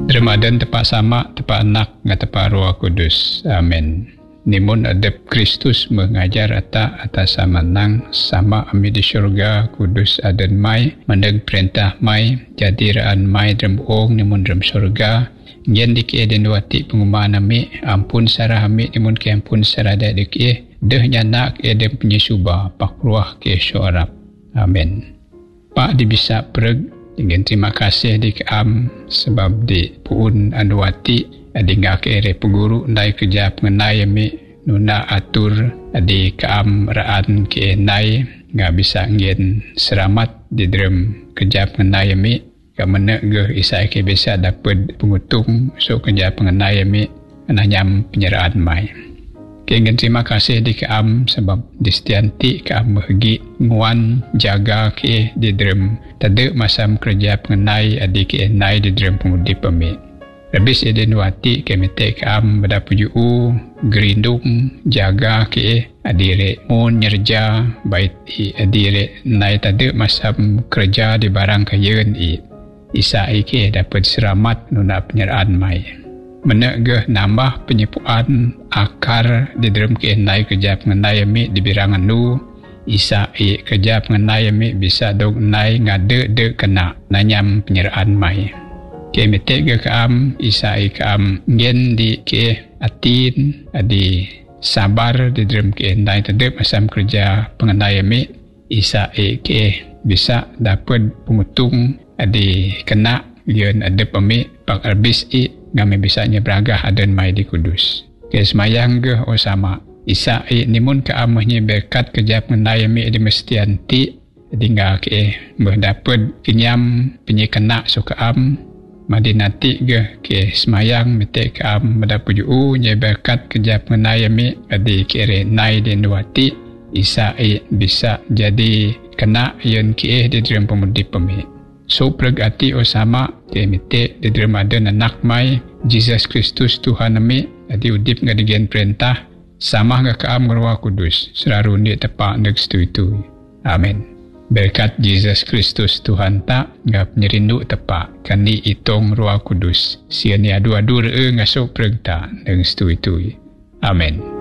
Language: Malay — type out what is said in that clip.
Ramadan tepat sama, tepat anak, dengan tepat Roh Kudus. Amin. Nimun adab Kristus mengajar atas samanang sama ami di syurga kudus adan mai mandeg perintah mai jadi raan mai dalam ong nimun dalam syurga ngen diki eden wati pengumaan ami ampun sarah ami nimun ke ampun sarah diki deh nyanak eden penyusuba pak ruah ke syurab. Amin. Pak dibisa pereg dengan terima kasih di keam sebab di puun anduati adi ngak ere peguru ndai kerja pengenai ami nuna atur adi keam raan ke nai ngak bisa ngien seramat di dalam kerja pengenai ami kamana ge isa ke bisa dapat pengutung so kerja pengenai ami nyam penyeraan mai. Dengan terima kasih di keam sebab distianti keam bagi nguan jaga ke di dalam tada masa kerja pengenai adik ke nai di dalam pengudip kami. Habis eden wati kami te keam berdapuju gerindung jaga ke adire mon nyerja bait adire nai tada masa kerja di barang kayen isa ke dapat selamat nuna penyeraan mai. Menegah nambah penyepuan akar di dalam kenai kerja pengenai ami di birangan nu isa kerja pengenai ami bisa dog nai ngade de kena nanyam penyeraan mai kami tega keam isa keam ngen di ke atin adi sabar di dalam kenai tedep masam kerja pengenai ami isa ke bisa dapat pengutung adi kena lian adep ami pak arbis ngami bisanya beragah adan mai di kudus. Ke semayang ge sama. Isa nimun ke amahnya berkat kerja pengendai mi di mestianti tinggal ke berdapat kenyam penyekena suka am madinati ge ke semayang mete ke am berdapat nya berkat kerja pengendai mi di kere nai di nuati isa bisa jadi kena yang ke di dalam pemudip pemi. So pergati sama kemite di dalam ada anak mai Jesus Kristus Tuhan kami adi udip ngadigen perintah sama ngak keam Roh Kudus selalu ni tepak neg itu. Amin. Berkat Jesus Kristus Tuhan tak ngap nyerindu tepak kani itong Roh Kudus sian ni adu-adu ngasup perintah neg itu. Amin.